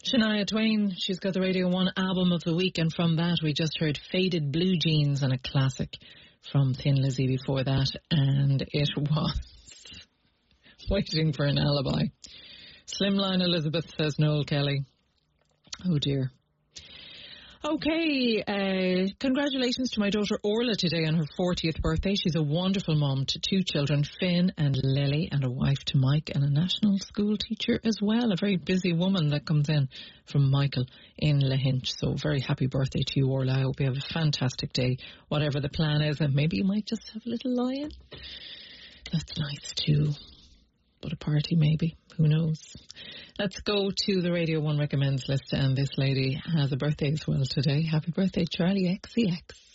Shania Twain, she's got the Radio 1 album of the week, and from that we just heard Faded Blue Jeans and a classic from Thin Lizzy before that, and it was Waiting for an Alibi. Slimline Elizabeth, says Noel Kelly. Oh dear. Okay, congratulations to my daughter Orla today on her 40th birthday. She's a wonderful mum to 2 children, Finn and Lily, and a wife to Mike, and a national school teacher as well. A very busy woman that comes in from Michael in Lahinch. So very happy birthday to you, Orla. I hope you have a fantastic day, whatever the plan is, and maybe you might just have a little lie-in. That's nice too. But a party maybe, who knows. Let's go to the Radio 1 Recommends list, and this lady has a birthday as well today. Happy birthday, Charlie XCX.